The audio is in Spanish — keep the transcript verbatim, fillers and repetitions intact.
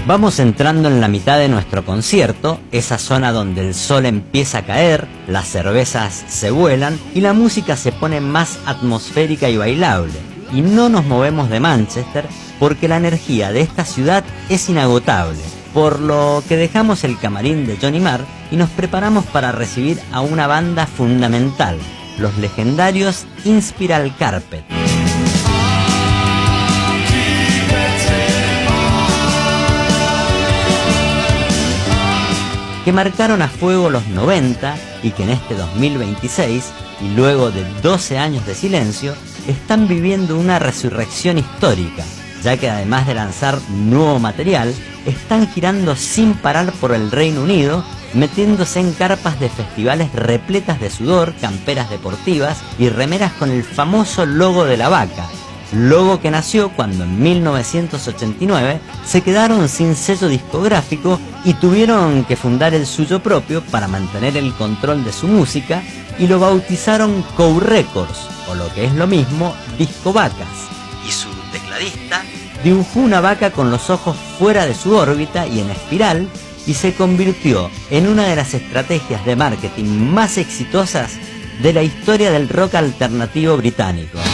Vamos entrando en la mitad de nuestro concierto, esa zona donde el sol empieza a caer, las cervezas se vuelan y la música se pone más atmosférica y bailable. Y no nos movemos de Manchester porque la energía de esta ciudad es inagotable, por lo que dejamos el camarín de Johnny Marr y nos preparamos para recibir a una banda fundamental, los legendarios Inspiral Carpet. Que marcaron a fuego los noventa y que en este dos mil veintiséis, y luego de doce años de silencio, están viviendo una resurrección histórica, ya que además de lanzar nuevo material, están girando sin parar por el Reino Unido, metiéndose en carpas de festivales repletas de sudor, camperas deportivas y remeras con el famoso logo de la vaca, logo que nació cuando en mil novecientos ochenta y nueve se quedaron sin sello discográfico y tuvieron que fundar el suyo propio para mantener el control de su música, y lo bautizaron Cow Records, o lo que es lo mismo, Disco Vacas. Y su tecladista dibujó una vaca con los ojos fuera de su órbita y en espiral, y se convirtió en una de las estrategias de marketing más exitosas de la historia del rock alternativo británico.